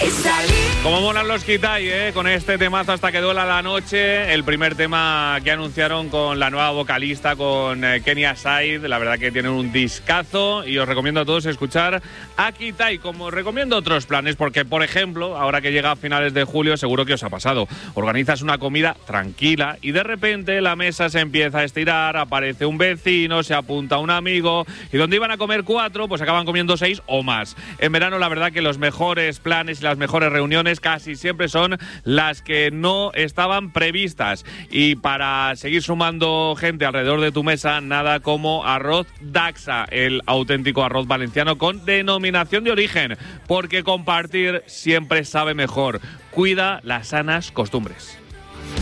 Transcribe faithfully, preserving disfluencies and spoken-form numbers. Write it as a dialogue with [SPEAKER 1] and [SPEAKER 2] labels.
[SPEAKER 1] Como molan los Kitai, ¿eh? Con este temazo Hasta que duela la noche, el primer tema que anunciaron con la nueva vocalista, con eh, Kenia Said. La verdad que tienen un discazo y os recomiendo a todos escuchar a Kitai, como recomiendo otros planes, porque por ejemplo, ahora que llega a finales de julio, seguro que os ha pasado, organizas una comida tranquila y de repente la mesa se empieza a estirar, aparece un vecino, se apunta un amigo y donde iban a comer cuatro, pues acaban comiendo seis o más. En verano la verdad que los mejores planes y las mejores reuniones casi siempre son las que no estaban previstas. Y para seguir sumando gente alrededor de tu mesa, nada como Arroz Daxa, el auténtico arroz valenciano con denominación de origen, porque compartir siempre sabe mejor. Cuida las sanas costumbres.